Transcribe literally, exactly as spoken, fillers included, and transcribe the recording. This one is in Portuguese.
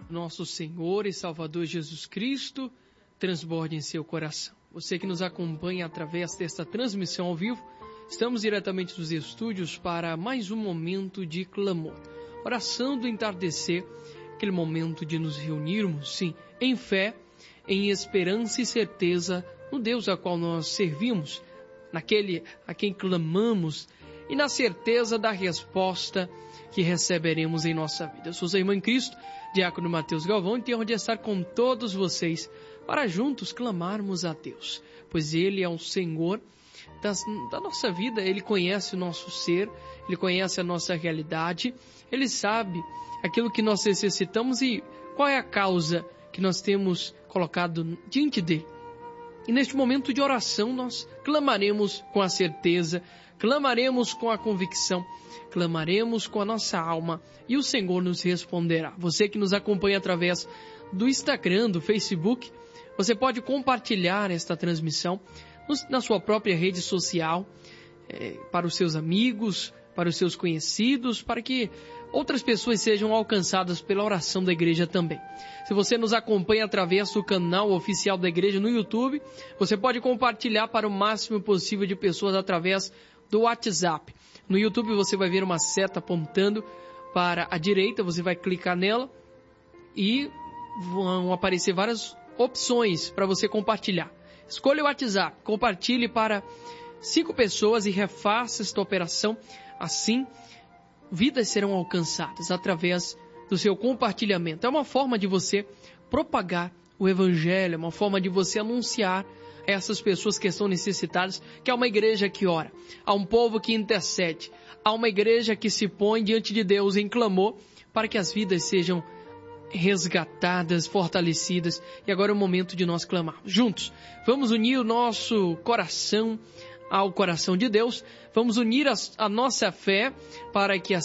nosso Senhor e Salvador Jesus Cristo transborde em seu coração. Você que nos acompanha através desta transmissão ao vivo, estamos diretamente dos estúdios para mais um momento de clamor. Oração do entardecer, aquele momento de nos reunirmos, sim, em fé, em esperança e certeza no Deus a qual nós servimos, naquele a quem clamamos e na certeza da resposta que receberemos em nossa vida. Eu sou seu irmão em Cristo, Diácono Mateus Galvão, e tenho onde estar com todos vocês para juntos clamarmos a Deus, pois Ele é o Senhor das, da nossa vida. Ele conhece o nosso ser, Ele conhece a nossa realidade, Ele sabe aquilo que nós necessitamos e qual é a causa que nós temos colocado diante dele. E neste momento de oração nós clamaremos com a certeza, clamaremos com a convicção, clamaremos com a nossa alma e o Senhor nos responderá. Você que nos acompanha através do Instagram, do Facebook, você pode compartilhar esta transmissão na sua própria rede social, é, para os seus amigos, para os seus conhecidos, para que outras pessoas sejam alcançadas pela oração da igreja também. Se você nos acompanha através do canal oficial da igreja no YouTube, você pode compartilhar para o máximo possível de pessoas através do WhatsApp. No YouTube você vai ver uma seta apontando para a direita, você vai clicar nela e vão aparecer várias opções para você compartilhar. Escolha o WhatsApp, compartilhe para cinco pessoas e refaça esta operação. Assim, vidas serão alcançadas através do seu compartilhamento. É uma forma de você propagar o Evangelho, é uma forma de você anunciar a essas pessoas que estão necessitadas que há uma igreja que ora, há um povo que intercede, há uma igreja que se põe diante de Deus em clamor para que as vidas sejam resgatadas, fortalecidas. E agora é o momento de nós clamarmos juntos. Vamos unir o nosso coração ao coração de Deus, vamos unir a, a nossa fé para que